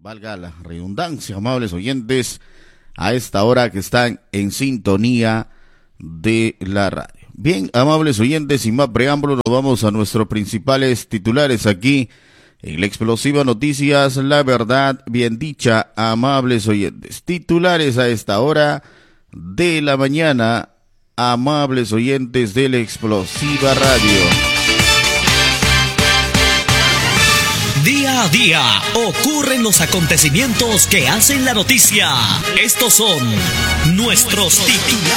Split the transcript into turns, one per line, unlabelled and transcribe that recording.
valga la redundancia, amables oyentes, a esta hora que están en sintonía de la radio. Bien, amables oyentes, sin más preámbulo, nos vamos a nuestros principales titulares aquí en la explosiva Noticias, la verdad bien dicha, amables oyentes. Titulares a esta hora de la mañana, amables oyentes de la explosiva radio.
Día a día ocurren los acontecimientos que hacen la noticia. Estos son nuestros titulares.